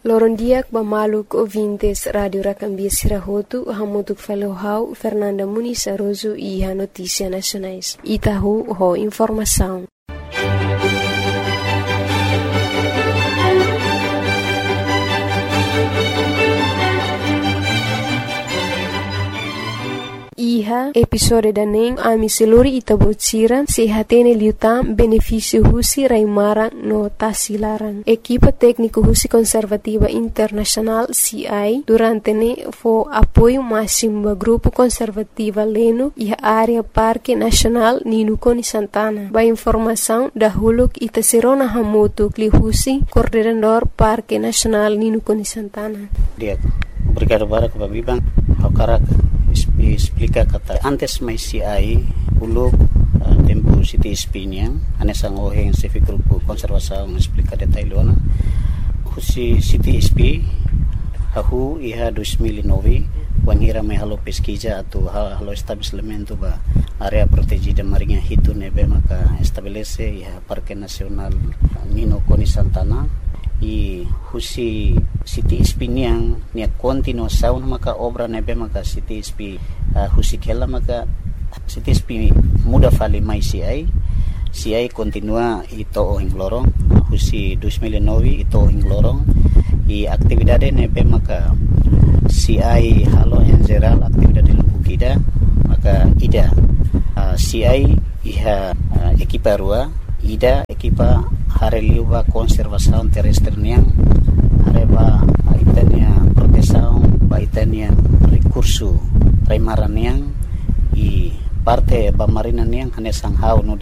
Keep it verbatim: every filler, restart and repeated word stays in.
Lorondiak bamaluk ouvintes Radio Racambia Sirahotu, hamutuk falohau Fernanda Muniz Aroso e a Notícia Nacionais. Itahu ho informação. Iha episode daneng ami seluri itabocira sehatene liutam benefício husi raimara no tasilaran. Equipa técnico husi conservativa internacional C I durante ne fo apoio máximo do grupo conservativa Leno e a área Parque Nacional Ninukoni Santana. Ba informação da Huluk Itaserona Hamoto Kli husi coordenador Parque Nacional Ninukoni Santana. Dia, obrigado para que babibang hakarak explica kata antes mai C I uluk uh, tempo City S P niang anesang oheng civic grupo konservasaung explica detailona husi City S P hahu iha dois mil e nove wanhira mai halo pesquisa atau halo estabelecimento ba area protegida marinha hitu nebe maka estabelece iha Parque Nacional Ninukoni Santana i husi City S P niang nia continuação maka obra nebe maka City S P uh, husi kela maka City S P muda fali mai C I C I continua ito ohing lorong husi dois mil e nove ito ohing lorong i aktividade nebe maka C I halo en geral aktividade lubukida maka ida uh, C I iha uh, ekipa rua ida ekipa hareliuba konservasaun terrestre niang hareba itania proteção ba itania recurso primaran niang i parte ba marina niang hanesang hau no